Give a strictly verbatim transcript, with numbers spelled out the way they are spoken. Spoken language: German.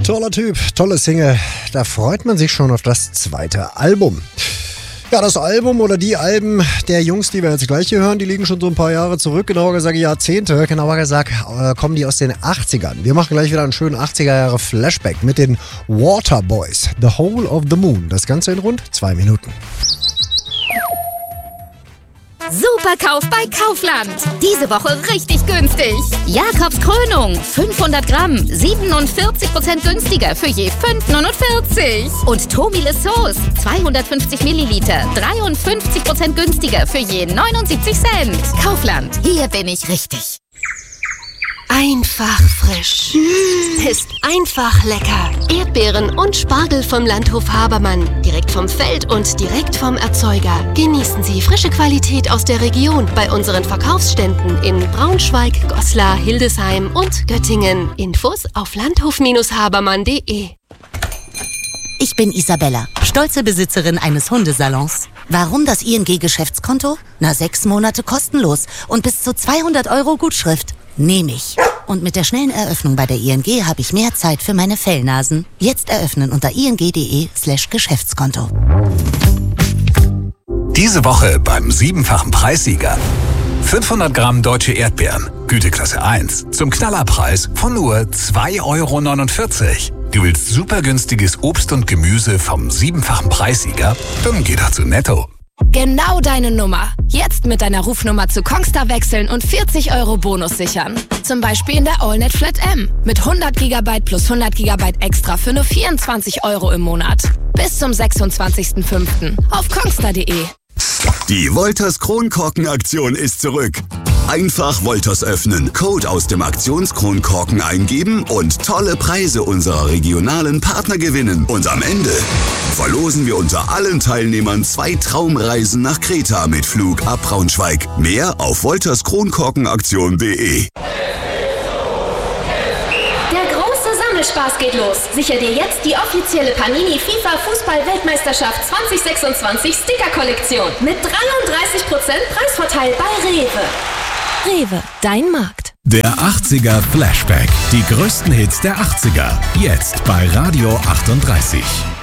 Toller Typ, tolle Single. Da freut man sich schon auf das zweite Album. Ja, das Album oder die Alben der Jungs, die wir jetzt gleich hier hören, die liegen schon so ein paar Jahre zurück, genauer gesagt Jahrzehnte, genauer gesagt äh, kommen die aus den achtzigern. Wir machen gleich wieder einen schönen achtziger-Jahre-Flashback mit den Waterboys, The Hole of the Moon. Das Ganze in rund zwei Minuten. Superkauf bei Kaufland. Diese Woche richtig günstig. Jakobs Krönung, fünfhundert Gramm, siebenundvierzig Prozent günstiger für je fünf neunundvierzig. Und Tomile Sauce, zweihundertfünfzig Milliliter, dreiundfünfzig Prozent günstiger für je neunundsiebzig Cent. Kaufland, hier bin ich richtig. Einfach frisch. Mmh. Ist einfach lecker. Erdbeeren und Spargel vom Landhof Habermann. Direkt vom Feld und direkt vom Erzeuger. Genießen Sie frische Qualität aus der Region bei unseren Verkaufsständen in Braunschweig, Goslar, Hildesheim und Göttingen. Infos auf landhof habermann punkt de. Ich bin Isabella, stolze Besitzerin eines Hundesalons. Warum das I N G-Geschäftskonto? Na, sechs Monate kostenlos und bis zu zweihundert Euro Gutschrift. Nehme ich. Und mit der schnellen Eröffnung bei der I N G habe ich mehr Zeit für meine Fellnasen. Jetzt eröffnen unter ing.de slash Geschäftskonto. Diese Woche beim siebenfachen Preissieger. fünfhundert Gramm deutsche Erdbeeren, Güteklasse eins, zum Knallerpreis von nur zwei Euro neunundvierzig. Du willst super günstiges Obst und Gemüse vom siebenfachen Preissieger? Dann geh doch zu Netto. Genau deine Nummer. Jetzt mit deiner Rufnummer zu Kongstar wechseln und vierzig Euro Bonus sichern. Zum Beispiel in der AllNet Flat M. Mit hundert Gigabyte plus hundert Gigabyte extra für nur vierundzwanzig Euro im Monat. Bis zum sechsundzwanzigsten fünften auf kongstar punkt de. Die Wolters Kronkorken-Aktion ist zurück. Einfach Wolters öffnen, Code aus dem Aktionskronkorken eingeben und tolle Preise unserer regionalen Partner gewinnen. Und am Ende verlosen wir unter allen Teilnehmern zwei Traumreisen nach Kreta mit Flug ab Braunschweig. Mehr auf wolters kronkorken aktion punkt de. Spaß geht los. Sichere dir jetzt die offizielle Panini FIFA Fußball-Weltmeisterschaft zwanzig sechsundzwanzig Sticker-Kollektion mit dreiunddreißig Prozent Preisvorteil bei Rewe. Rewe, dein Markt. Der achtziger Flashback. Die größten Hits der achtziger. Jetzt bei Radio achtunddreißig.